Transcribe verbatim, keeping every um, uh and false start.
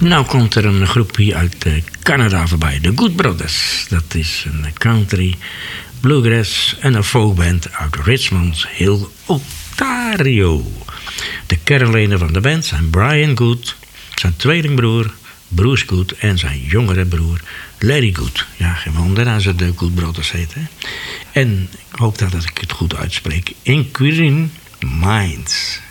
Nou komt er een groepje uit uh, Canada voorbij. De Good Brothers. Dat is een country, bluegrass en een folkband uit Richmond Hill, Ontario. De kernleden van de band zijn Brian Good, zijn tweelingbroer Bruce Good en zijn jongere broer Larry Good. Ja, geen wonder als ze de Good Brothers heet. Hè? En ik hoop dat ik het goed uitspreek. Inquiring Minds.